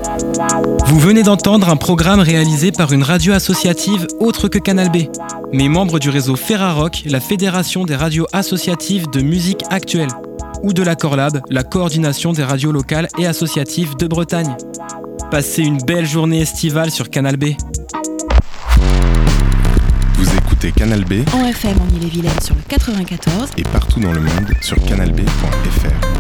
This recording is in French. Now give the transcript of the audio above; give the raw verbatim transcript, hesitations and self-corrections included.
Vous venez d'entendre un programme réalisé par une radio associative autre que Canal B, mais membre du réseau Ferrarock, la fédération des radios associatives de musique actuelle, ou de la Corlab, la coordination des radios locales et associatives de Bretagne. Passez une belle journée estivale sur Canal B. Vous écoutez Canal B en F M en Ille-et-Vilaine sur le quatre-vingt-quatorze et partout dans le monde sur canal b point f r.